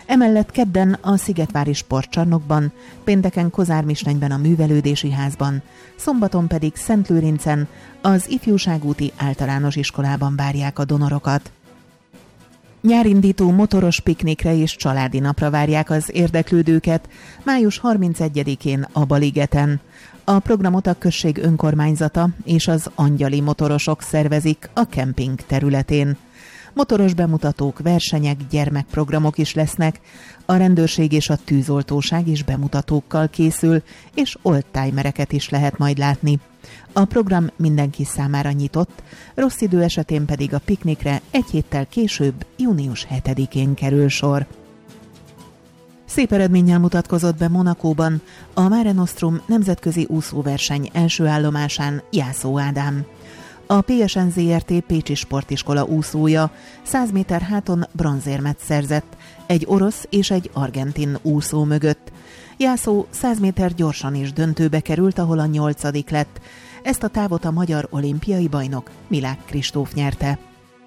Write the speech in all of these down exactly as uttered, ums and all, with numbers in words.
Emellett kedden a Szigetvári Sportcsarnokban, pénteken Kozármisnenyben a Művelődési Házban, szombaton pedig Szentlőrincen az Ifjúságúti Általános Iskolában várják a donorokat. Nyárindító motoros piknikre és családi napra várják az érdeklődőket május harmincegyedikén a Baligeten. A programot a község önkormányzata és az Angyali motorosok szervezik a kemping területén. Motoros bemutatók, versenyek, gyermekprogramok is lesznek, a rendőrség és a tűzoltóság is bemutatókkal készül, és oldtimereket is lehet majd látni. A program mindenki számára nyitott, rossz idő esetén pedig a piknikre egy héttel később, június hetedikén kerül sor. Szép eredménnyel mutatkozott be Monacóban a Mare Nostrum nemzetközi úszóverseny első állomásán Jászó Ádám. A pé es en zé er té Pécsi Sportiskola úszója száz méter háton bronzérmet szerzett, egy orosz és egy argentin úszó mögött. Jászó száz méter gyorsan is döntőbe került, ahol a nyolcadik lett. Ezt a távot a magyar olimpiai bajnok Milák Kristóf nyerte.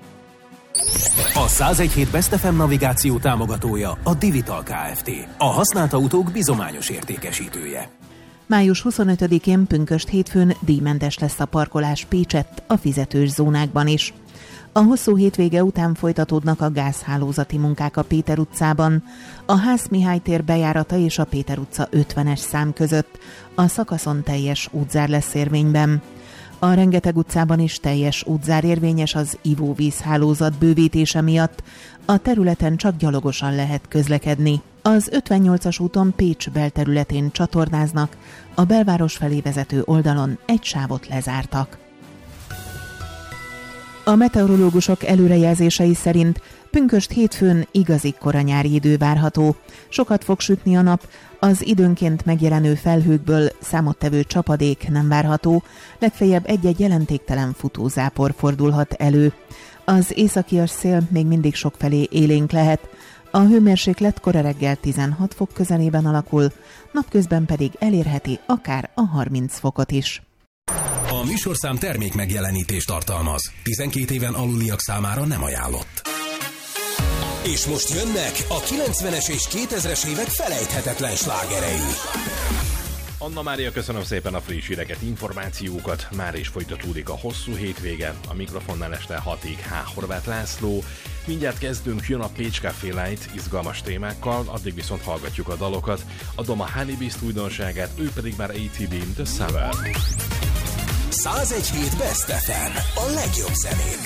A száz egy hét Best ef em navigáció támogatója a Divital Kft. A használt autók bizományos értékesítője. május huszonötödikén pünkösd hétfőn díjmentes lesz a parkolás Pécsett a fizetős zónákban is. A hosszú hétvége után folytatódnak a gázhálózati munkák a Péter utcában, a Ház Mihály tér bejárata és a Péter utca ötvenes szám között. A szakaszon teljes útzár lesz érvényben. A Rengeteg utcában is teljes útzár érvényes az ivóvízhálózat bővítése miatt. A területen csak gyalogosan lehet közlekedni. Az ötvennyolcas úton Pécs belterületén csatornáznak, a belváros felé vezető oldalon egy sávot lezártak. A meteorológusok előrejelzései szerint pünkösd hétfőn igazi koranyári idő várható. Sokat fog sütni a nap, az időnként megjelenő felhőkből számottevő csapadék nem várható, legfeljebb egy-egy jelentéktelen futózápor fordulhat elő. Az északias szél még mindig sokfelé élénk lehet, a hőmérséklet kora reggel tizenhat fok közelében alakul, napközben pedig elérheti akár a harminc fokot is. A műsorszám termék megjelenítést tartalmaz. tizenkét éven aluliak számára nem ajánlott. És most jönnek a kilencvenes és kétezres évek felejthetetlen slágerei. Anna Mária, köszönöm szépen a friss híreket, információkat. Már is folytatódik a hosszú hétvége. A mikrofonnál este hatig H. Horváth László. Mindjárt kezdünk, jön a Pécs Café Light izgalmas témákkal, addig viszont hallgatjuk a dalokat. Adom a Honey Beast újdonságát, ő pedig már á té bé, The Summer. száz egy hét Best ef em, a legjobb zenék.